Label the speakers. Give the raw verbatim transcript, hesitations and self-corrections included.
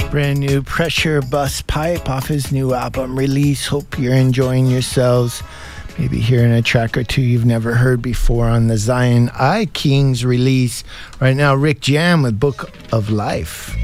Speaker 1: Brand new Pressure Bus Pipe off his new album release. Hope you're enjoying yourselves. Maybe hearing a track or two you've never heard before on the Zion I Kings release. Right now, Rick Jam with Book of Life.